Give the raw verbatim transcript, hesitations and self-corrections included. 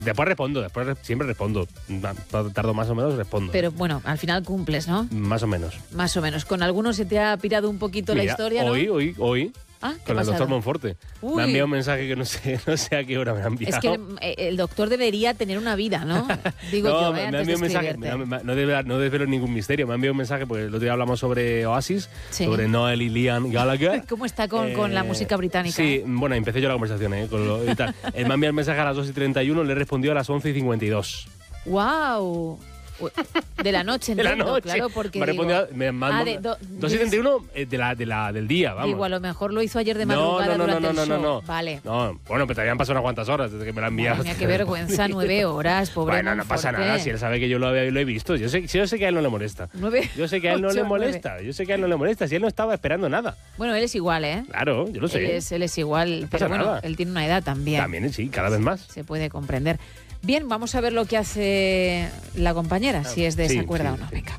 Después respondo, después re- siempre respondo. Tardo más o menos, respondo. Pero bueno, al final cumples, ¿no? Más o menos. Más o menos. ¿Con algunos se te ha pirado un poquito Mira, la historia, no? Hoy, hoy, hoy. Ah, ¿qué Con ha el doctor pasado? Monforte. Uy. Me ha enviado un mensaje que no sé, no sé a qué hora me ha enviado. Es que eh, el doctor debería tener una vida, ¿no? Digo no, yo, me, eh, me ha antes de enviado un mensaje. escribirte. me- me- no, debe, no desvelo ningún misterio. Me ha enviado un mensaje porque el otro día hablamos sobre Oasis, Sí. sobre Noel y Liam Gallagher. ¿Cómo está con, con la Eh, música británica? Sí, bueno, empecé yo la conversación, ¿eh? Con lo, y tal. Él me ha enviado el mensaje a las dos y treinta y uno, le he respondido a las once y cincuenta y dos. ¡Wow! De la noche, De la entiendo, noche. claro, porque me ha digo, respondido. Me, me, ah, de do- dos y treinta y uno eh, de la, de la, del día, vamos. digo, a lo mejor lo hizo ayer de no, madrugada no, no, durante no, no, el no, show. no. Vale. No, bueno, pero te habían pasado unas cuantas horas desde que me la ha enviado. Madre mía, qué vergüenza, nueve horas, pobre Bueno, no pasa Monforte. nada, si él sabe que yo lo, había- lo he visto. Yo sé, yo sé que a él no le molesta. Nueve, Yo sé que a él no ocho, le nueve. molesta. Yo sé que a él no le molesta. Si él no estaba esperando nada. Bueno, él es igual, ¿eh? Claro, yo lo sé. Él es, él es igual, pasa pero bueno, nada. él tiene una edad también. También, sí, cada vez más. Se puede comprender. Bien, vamos a ver lo que hace la compañera, si es de Sí, esa cuerda sí, o no. sí. Venga.